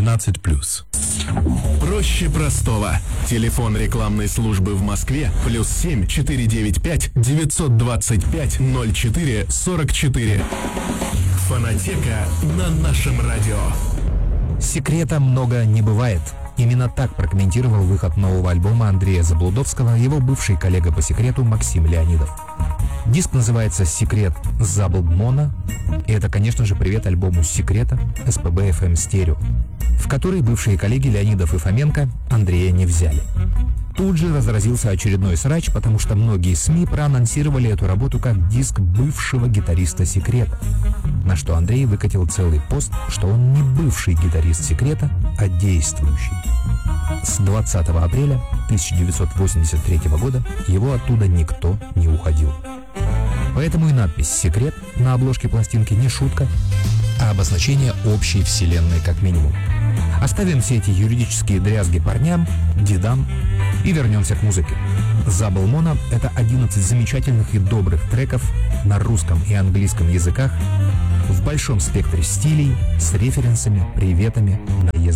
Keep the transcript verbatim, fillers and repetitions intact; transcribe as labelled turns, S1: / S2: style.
S1: двенадцать плюс.
S2: Проще простого. Телефон рекламной службы в Москве плюс семь четыре девять пять девятьсот двадцать пять ноль четыре сорок четыре. Фонотека на нашем радио.
S3: Секрета много не бывает. Именно так прокомментировал выход нового альбома Андрея Заблудовского его бывший коллега по секрету Максим Леонидов. Диск называется «Секрет Заблмона», и это, конечно же, привет альбому «Секрета» эс пэ бэ эф эм Стерео, в который бывшие коллеги Леонидов и Фоменко Андрея не взяли. Тут же разразился очередной срач, потому что многие СМИ проанонсировали эту работу как диск бывшего гитариста «Секрета», на что Андрей выкатил целый пост, что он не бывший гитарист «Секрета», а действующий. С двадцатого апреля тысяча девятьсот восемьдесят третьего года его оттуда никто не уходил. Поэтому и надпись «Секрет» на обложке пластинки не шутка, а обозначение общей вселенной как минимум. Оставим все эти юридические дрязги парням, дедам и вернемся к музыке. Заблмона — это одиннадцать замечательных и добрых треков на русском и английском языках в большом спектре стилей с референсами, приветами на языке.